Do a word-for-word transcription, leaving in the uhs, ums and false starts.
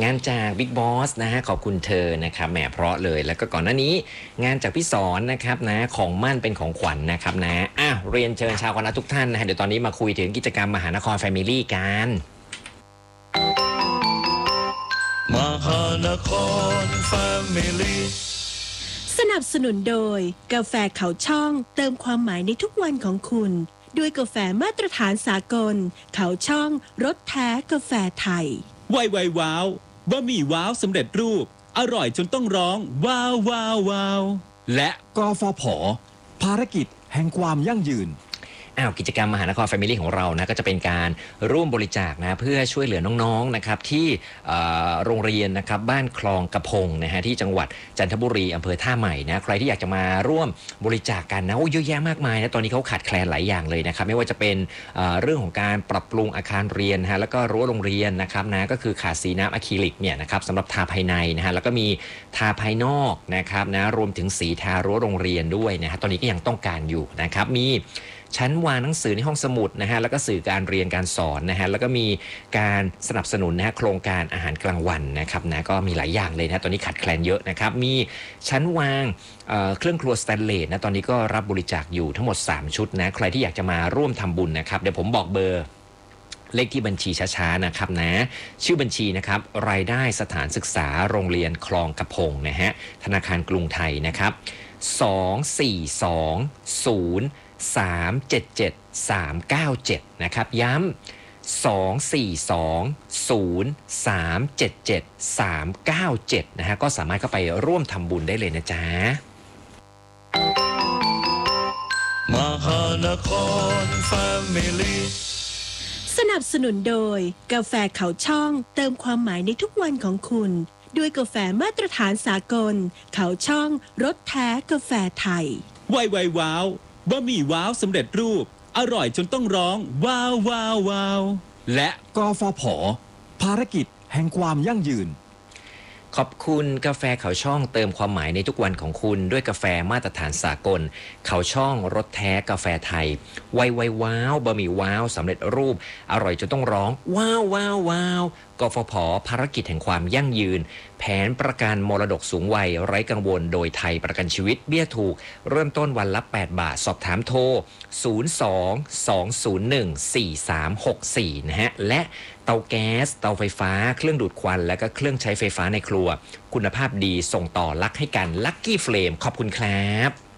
งานจาก Big Boss นะฮะขอบคุณเธอนะครับแหมเพราะเลยแล้วก็ก่อนหน้านี้งานจากพี่สอนนะครับนะของมั่นเป็นของขวัญ น, นะครับนะอ่ะเรียนเชิญชาวคณะทุกท่านนะฮะเดี๋ยวตอนนี้มาคุยถึงกิจกรรมมหานคร Family กันมหานคร Family สนับสนุนโดยกาแฟเขาช่องเติมความหมายในทุกวันของคุณด้วยกาแฟมาตรฐานสากลเขาช่องรสแท้กาแฟไทยไวไวว้าวบะหมี่ว้าวสำเร็จรูปอร่อยจนต้องร้องว้าวว้าวว้าวและกฟผ.ภารกิจแห่งความยั่งยืนอ้าวกิจกรรมมหานคร Family ของเรานะก็จะเป็นการร่วมบริจาคนะเพื่อช่วยเหลือน้องๆนะครับที่โรงเรียนนะครับบ้านคลองกระพงนะฮะที่จังหวัดจันทบุรีอำเภอท่าใหม่นะใครที่อยากจะมาร่วมบริจาคกันนะโอ้เยอะแยะมากมายนะตอนนี้เขาขาดแคลนหลายอย่างเลยนะครับไม่ว่าจะเป็นเรื่องของการปรับปรุงอาคารเรียนฮะแล้วก็รั้วโรงเรียนนะครับนะก็คือขาดสีน้ำอะคริลิกเนี่ยนะครับสำหรับทาภายในนะฮะแล้วก็มีทาภายนอกนะครับนะรวมถึงสีทารั้วโรงเรียนด้วยนะฮะตอนนี้ก็ยังต้องการอยู่นะครับมีชั้นวางหนังสือในห้องสมุดนะฮะแล้วก็สื่อการเรียนการสอนนะฮะแล้วก็มีการสนับสนุนนะฮะโครงการอาหารกลางวันนะครับนะก็มีหลายอย่างเลยนะตอนนี้ขาดแคลนเยอะนะครับมีชั้นวาง เอ่อ เครื่องครัวสแตนเลสนะตอนนี้ก็รับบริจาคอยู่ทั้งหมดสามชุดนะใครที่อยากจะมาร่วมทำบุญนะครับเดี๋ยวผมบอกเบอร์เลขที่บัญชีช้าๆนะครับนะชื่อบัญชีนะครับรายได้สถานศึกษาโรงเรียนคลองกระพงนะฮะธนาคารกรุงไทยนะครับสอง สี่ สอง ศูนย์ สาม เจ็ด เจ็ด สาม เก้า เจ็ดนะครับย้ำสอง สี่ สอง ศูนย์ สาม เจ็ด เจ็ด สาม เก้า เจ็ดนะฮะก็สามารถเข้าไปร่วมทำบุญได้เลยนะจ๊ะมหานคร Family สนับสนุนโดยกาแฟเขาช่องเติมความหมายในทุกวันของคุณด้วยกาแฟมาตรฐานสากลเขาช่องรสแท้กาแฟไทยไวไวว้าวบะหมี่ว้าวสำเร็จรูปอร่อยจนต้องร้องว้าวว้าวว้าวและกฟผ.ภารกิจแห่งความยั่งยืนขอบคุณกาแฟเขาช่องเติมความหมายในทุกวันของคุณด้วยกาแฟมาตรฐานสากลเขาช่องรสแท้กาแฟไทยไวไวว้าวบะหมี่ว้าวสำเร็จรูปอร่อยจนต้องร้องว้าวว้าวว้าวกฟผ.ภารกิจแห่งความยั่งยืนแผนประกันมรดกสูงวัยไร้กังวลโดยไทยประกันชีวิตเบี้ยถูกเริ่มต้นวันละแปดบาทสอบถามโทรศูนย์ สอง สอง ศูนย์ หนึ่ง สี่ สาม หก สี่นะฮะและเตาแก๊สเตาไฟฟ้าเครื่องดูดควันและก็เครื่องใช้ไฟฟ้าในครัวคุณภาพดีส่งต่อรักให้กันลัคกี้เฟลมขอบคุณครับ